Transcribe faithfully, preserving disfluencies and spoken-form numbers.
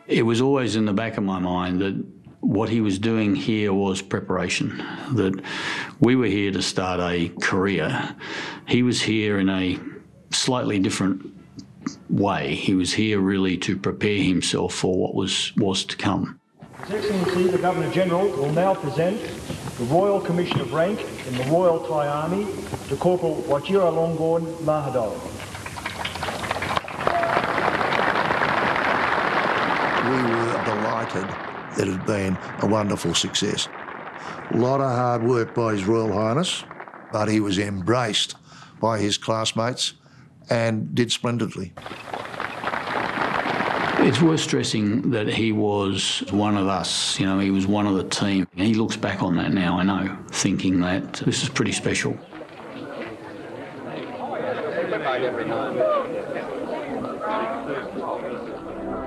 It was always in the back of my mind that what he was doing here was preparation, that we were here to start a career. He was here in a slightly different way. He was here really to prepare himself for what was, was to come. His Excellency the Governor-General will now present the Royal Commission of Rank in the Royal Thai Army to Corporal Wajiralongkorn Mahadol. We were delighted that it had been a wonderful success. A lot of hard work by His Royal Highness, but he was embraced by his classmates and did splendidly. It's worth stressing that he was one of us, you know, he was one of the team. He looks back on that now, I know, thinking that this is pretty special.